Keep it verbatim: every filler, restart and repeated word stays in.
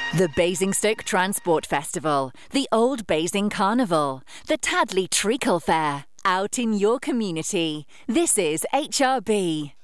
The Basingstoke Transport Festival, the Old Basing Carnival, the Tadley Treacle Fair, out in your community. This is H R B.